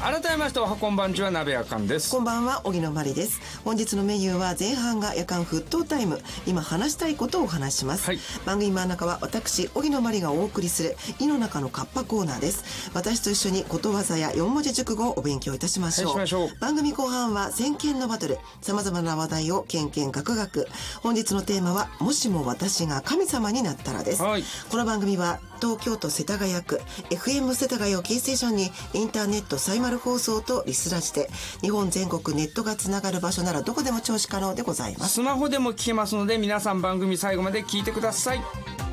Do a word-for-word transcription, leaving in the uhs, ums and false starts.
改めましておはこんばんちは、鍋やかんです。 こんばんは、荻野真理です。本日のメニューは前半が夜間沸騰タイム、今話したいことをお話しします、はい、番組真ん中は私荻野真理がお送りする井の中のカッパコーナーです。私と一緒にことわざや四文字熟語をお勉強いたしましょう、はい、しましょう。番組後半は先見のバトル、様々な話題をけんけんがくがく。本日のテーマはもしも私が神様になったらです、はい、この番組は東京都世田谷区 エフエム 世田谷をキーステーションにインターネットサイマル放送とリスラジで日本全国ネットがつながる場所ならどこでも聴取可能でございます。 スマホでも聞けますので、皆さん番組最後まで聞いてください。